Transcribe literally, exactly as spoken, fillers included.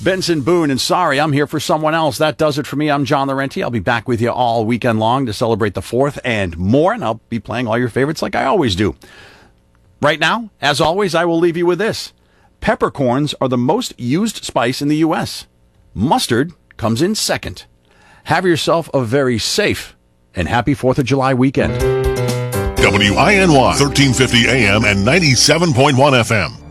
Benson Boone, and sorry, I'm here for someone else. That does it for me. I'm John Laurenti. I'll be back with you all weekend long to celebrate the fourth and more, and I'll be playing all your favorites like I always do. Right now, as always, I will leave you with this. Peppercorns are the most used spice in the U S. Mustard comes in second. Have yourself a very safe and happy fourth of July weekend. W I N Y, thirteen fifty A M and ninety-seven point one F M.